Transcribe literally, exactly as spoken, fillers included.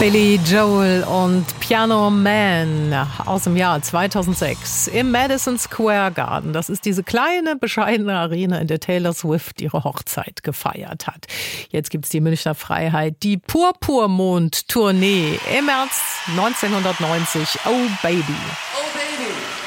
Billy Joel und Piano Man aus dem Jahr zweitausendsechs im Madison Square Garden. Das ist diese kleine, bescheidene Arena, in der Taylor Swift ihre Hochzeit gefeiert hat. Jetzt gibt's die Münchner Freiheit, die Purpurmond-Tournee im März neunzehnhundertneunzig. Oh Baby. Oh Baby.